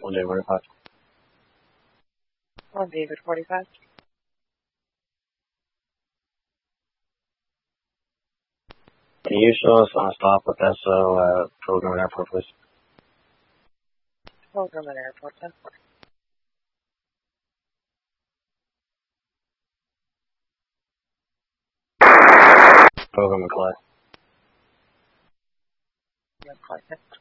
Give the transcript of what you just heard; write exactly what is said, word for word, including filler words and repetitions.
One day forty-five. One David forty-five. Can you show us on a stop with S O uh, Program Airport, please? Program at Airport, ten. Program McClay. McClay, ten.